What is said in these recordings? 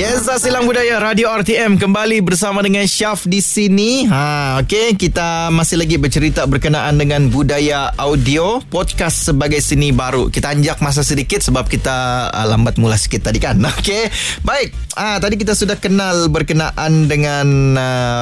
Yes, Silang Budaya Radio RTM kembali bersama dengan Syaf di sini. Okey, kita masih lagi bercerita berkenaan dengan budaya audio podcast sebagai seni baru. Kita anjak masa sedikit sebab kita lambat mula sikit tadi kan. Okey. Baik. Tadi kita sudah kenal berkenaan dengan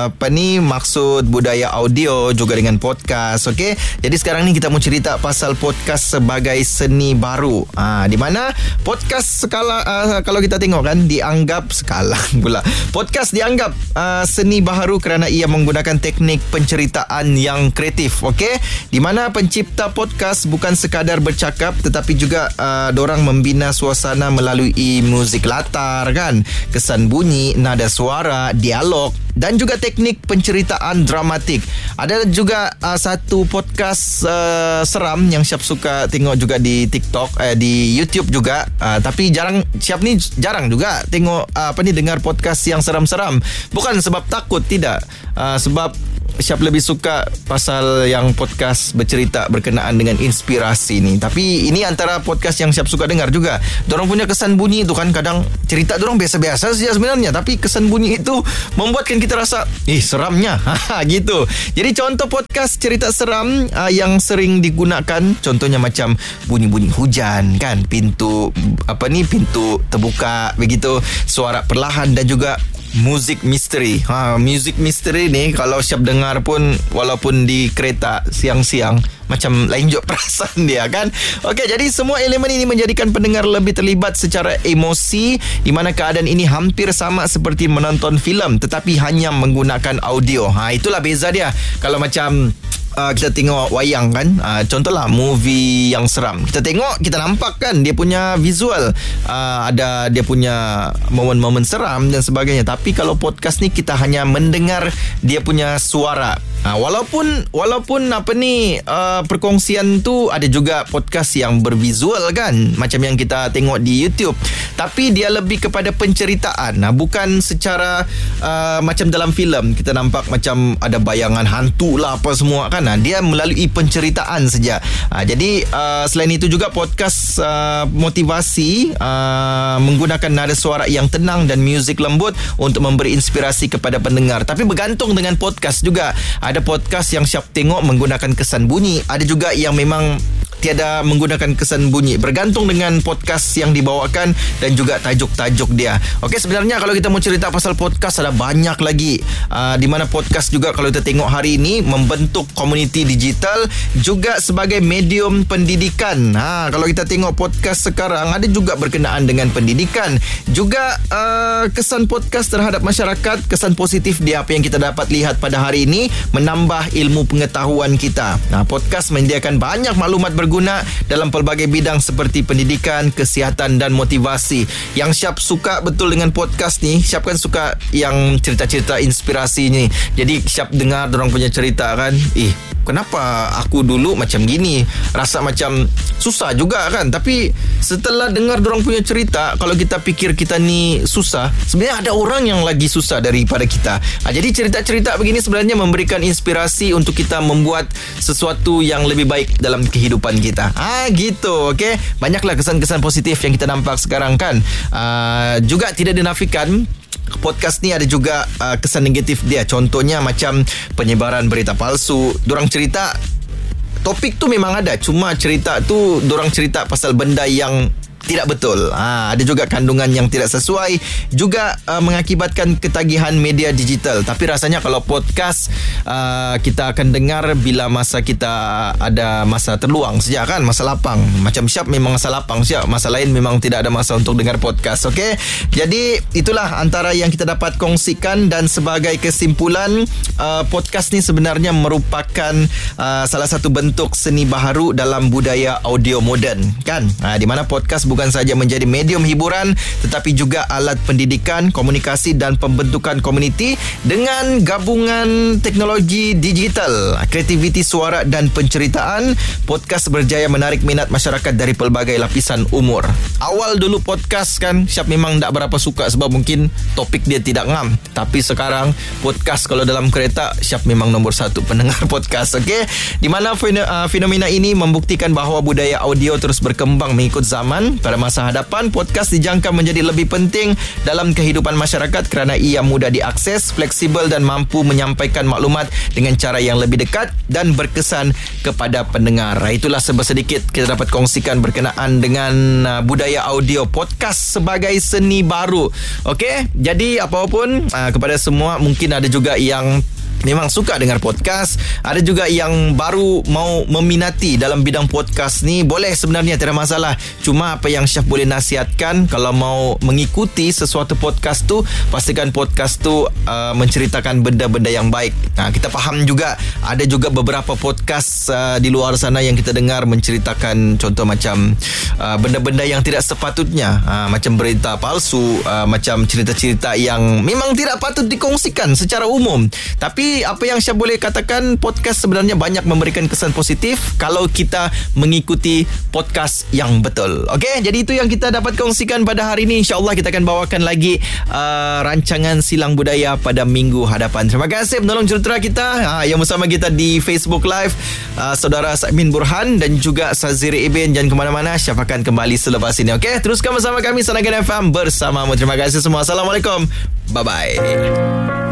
maksud budaya audio juga dengan podcast. Okey. Jadi sekarang ni kita mau cerita pasal podcast sebagai seni baru. Di mana podcast kalau kita tengok kan dianggap sekalang pula. Podcast dianggap seni baharu kerana ia menggunakan teknik penceritaan yang kreatif. Okey, di mana pencipta podcast bukan sekadar bercakap tetapi juga dorang membina suasana melalui muzik latar kan, kesan bunyi, nada suara, dialog dan juga teknik penceritaan dramatik. Ada juga satu podcast seram yang Syaf suka tengok juga di TikTok, di YouTube juga. Tapi Syaf ni jarang juga tengok dengar podcast yang seram-seram. Bukan sebab takut, tidak. Sebab Syaf lebih suka pasal yang podcast bercerita berkenaan dengan inspirasi ni. Tapi ini antara podcast yang Syaf suka dengar juga. Dorang punya kesan bunyi tu kan, kadang cerita dorang biasa-biasa saja sebenarnya, tapi kesan bunyi itu membuatkan kita rasa seramnya. Gitu. Jadi contoh podcast cerita seram yang sering digunakan, contohnya macam bunyi-bunyi hujan kan, pintu terbuka begitu, suara perlahan dan juga muzik misteri. Muzik misteri ni kalau Syaf dengar pun walaupun di kereta siang-siang macam lain juga perasaan dia kan. Okey, jadi semua elemen ini menjadikan pendengar lebih terlibat secara emosi, di mana keadaan ini hampir sama seperti menonton filem tetapi hanya menggunakan audio. Itulah beza dia. Kalau macam kita tengok wayang kan, contohlah movie yang seram, kita tengok, kita nampak kan dia punya visual, ada dia punya momen-momen seram dan sebagainya. Tapi kalau podcast ni kita hanya mendengar dia punya suara. Walaupun perkongsian tu ada juga podcast yang bervisual kan, macam yang kita tengok di YouTube, tapi dia lebih kepada penceritaan, bukan secara macam dalam filem kita nampak macam ada bayangan hantu lah apa semua kan. Dia melalui penceritaan saja. Jadi selain itu juga podcast motivasi menggunakan nada suara yang tenang dan muzik lembut untuk memberi inspirasi kepada pendengar. Tapi bergantung dengan podcast juga. Ada podcast yang Syaf tengok menggunakan kesan bunyi, ada juga yang memang tiada menggunakan kesan bunyi. Bergantung dengan podcast yang dibawakan dan juga tajuk-tajuk dia. Okey, sebenarnya kalau kita mau cerita pasal podcast ada banyak lagi. Di mana podcast juga kalau kita tengok hari ini membentuk komuniti digital juga sebagai medium pendidikan. Kalau kita tengok podcast sekarang ada juga berkenaan dengan pendidikan. Juga kesan podcast terhadap masyarakat, kesan positif dia apa yang kita dapat lihat pada hari ini, menambah ilmu pengetahuan kita. Podcast menyediakan banyak maklumat berguna dalam pelbagai bidang seperti pendidikan, kesihatan dan motivasi. Yang Syaf suka betul dengan podcast ni, Syaf kan suka yang cerita-cerita inspirasi ni. Jadi Syaf dengar dorang punya cerita kan, kenapa aku dulu macam gini, rasa macam susah juga kan. Tapi setelah dengar dorang punya cerita, kalau kita fikir kita ni susah, sebenarnya ada orang yang lagi susah daripada kita. Jadi cerita-cerita begini sebenarnya memberikan inspirasi untuk kita membuat sesuatu yang lebih baik dalam kehidupan kita. Gitu. Okey, banyaklah kesan-kesan positif yang kita nampak sekarang kan. Juga tidak dinafikan podcast ni ada juga kesan negatif dia. Contohnya macam penyebaran berita palsu. Dorang cerita topik tu memang ada, cuma cerita tu dorang cerita pasal benda yang tidak betul. Ada juga kandungan yang tidak sesuai, juga mengakibatkan ketagihan media digital. Tapi rasanya kalau podcast kita akan dengar bila masa kita ada masa terluang saja kan, masa lapang. Macam Syaf memang masa lapang saja, masa lain memang tidak ada masa untuk dengar podcast. Okey, jadi itulah antara yang kita dapat kongsikan. Dan sebagai kesimpulan, podcast ni sebenarnya merupakan salah satu bentuk seni baharu dalam budaya audio moden kan, di mana podcast bukan saja menjadi medium hiburan tetapi juga alat pendidikan, komunikasi dan pembentukan komuniti dengan gabungan teknologi digital, kreativiti suara dan penceritaan. Podcast berjaya menarik minat masyarakat dari pelbagai lapisan umur. Awal dulu podcast kan Syaf memang tak berapa suka sebab mungkin topik dia tidak ngam. Tapi sekarang podcast kalau dalam kereta, Syaf memang nombor 1 pendengar podcast. Okey, di mana fenomena ini membuktikan bahawa budaya audio terus berkembang mengikut zaman pada masa hadapan, podcast dijangka menjadi lebih penting dalam kehidupan masyarakat kerana ia mudah diakses, fleksibel dan mampu menyampaikan maklumat dengan cara yang lebih dekat dan berkesan kepada pendengar. Itulah sedikit kita dapat kongsikan berkenaan dengan budaya audio podcast sebagai seni baru. Okey, jadi apapun kepada semua, mungkin ada juga yang memang suka dengar podcast, ada juga yang baru mau meminati dalam bidang podcast ni, boleh sebenarnya, tiada masalah. Cuma apa yang Syaf boleh nasihatkan, kalau mau mengikuti sesuatu podcast tu, pastikan podcast tu menceritakan benda-benda yang baik. Kita faham juga ada juga beberapa podcast di luar sana yang kita dengar menceritakan contoh macam benda-benda yang tidak sepatutnya, macam berita palsu, macam cerita-cerita yang memang tidak patut dikongsikan secara umum. Tapi apa yang saya boleh katakan, podcast sebenarnya banyak memberikan kesan positif kalau kita mengikuti podcast yang betul. Okey, jadi itu yang kita dapat kongsikan pada hari ini. InsyaAllah kita akan bawakan lagi rancangan Silang Budaya pada minggu hadapan. Terima kasih penolong jurutera kita yang bersama kita di Facebook Live, saudara Saimin Burhan dan juga Saziri Ibin. Jangan ke mana-mana, Syaf akan kembali selepas ini. Okey, teruskan bersama kami Sanagan FM bersamamu. Terima kasih semua. Assalamualaikum. Bye-bye.